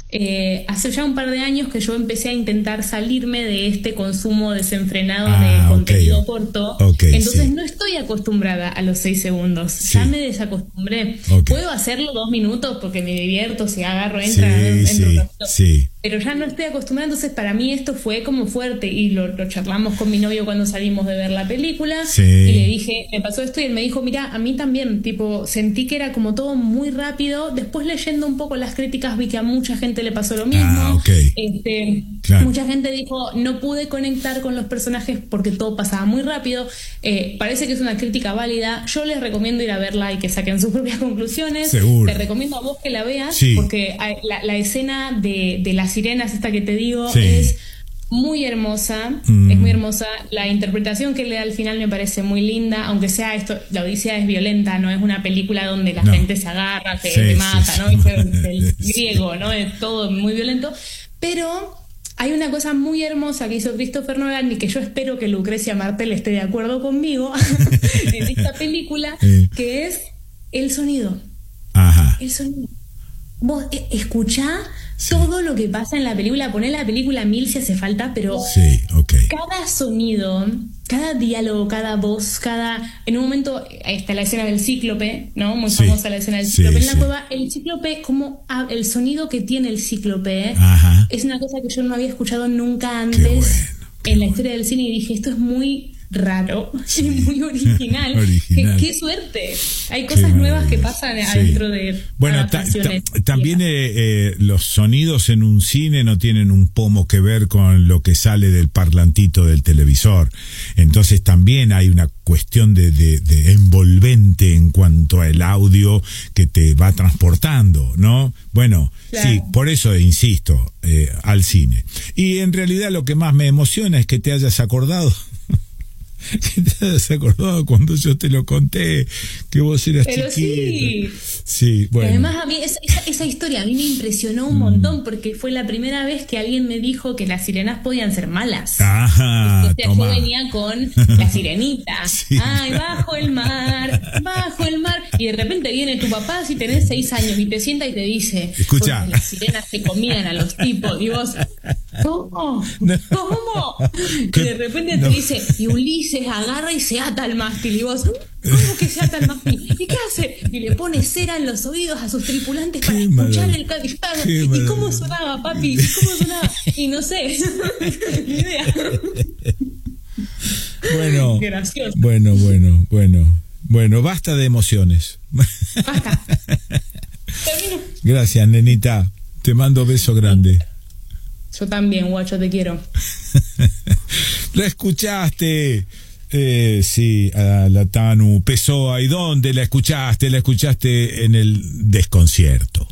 hace ya un par de años que yo empecé a intentar salirme de este consumo desenfrenado de contenido corto. Entonces no estoy acostumbrada a los 6 segundos. Ya me desacostumbré. Puedo hacerlo 2 minutos porque me divierto, si agarro, entro un ratito. Pero ya no estoy acostumbrada, entonces para mí esto fue como fuerte. Y lo charlamos con mi novio cuando salimos de ver la película. Y le dije, me pasó esto, y él me dijo, mira, a mí también, tipo, sentí que era como todo muy rápido. Después, leyendo un poco las críticas, vi que a mucha gente le pasó lo mismo. Mucha gente dijo, no pude conectar con los personajes porque todo pasaba muy rápido. Parece que es una crítica válida. Yo les recomiendo ir a verla y que saquen sus propias conclusiones. Te recomiendo a vos que la veas, porque la escena de las sirenas, esta que te digo, es muy hermosa. Es muy hermosa. La interpretación que le da al final me parece muy linda, aunque sea esto, la Odisea es violenta, no es una película donde la gente se agarra, se mata, ¿no? Es el griego, ¿no? Es todo muy violento. Pero hay una cosa muy hermosa que hizo Christopher Nolan, y que yo espero que Lucrecia Martel esté de acuerdo conmigo en esta película, que es el sonido. El sonido. Vos escuchá todo lo que pasa en la película, poné la película 1000 si hace falta, pero cada sonido, cada diálogo, cada voz, en un momento está la escena del cíclope, ¿no? Muy famosa la escena del cíclope en la cueva. El cíclope, como el sonido que tiene el cíclope, es una cosa que yo no había escuchado nunca antes en la historia del cine, y dije, esto es muy raro, muy original. Qué suerte. Hay cosas nuevas que pasan adentro de adaptaciones. También los sonidos en un cine no tienen un pomo que ver con lo que sale del parlantito del televisor. Entonces también hay una cuestión de envolvente en cuanto al audio que te va transportando, ¿no? Bueno, sí, por eso insisto, al cine. Y en realidad lo que más me emociona es que te hayas acordado que te hayas acordado cuando yo te lo conté, que vos eras chiquito. Sí, bueno. Y además a mí esa historia a mí me impresionó un montón, porque fue la primera vez que alguien me dijo que las sirenas podían ser malas. Yo venía con la sirenita. Ay, bajo el mar. Y de repente viene tu papá, si tenés 6 años, y te sienta y te dice, escucha, las sirenas se comían a los tipos. Y vos, ¿cómo? Y de repente te dice, y Ulises agarra y se ata al mástil, y vos, ¿cómo que se ata al mástil? ¿Y qué hace? Y le pone cera en los oídos a sus tripulantes para escuchar el capitán. ¿Y cómo sonaba, papi? ¿Y cómo sonaba? Y no sé, ni idea. Gracioso. Bueno, basta de emociones. Basta. Termino. Gracias, nenita. Te mando beso grande. Yo también, guacho, te quiero. ¿La escuchaste? Sí, a la Tanu Pessoa. ¿Y dónde la escuchaste? La escuchaste en el desconcierto.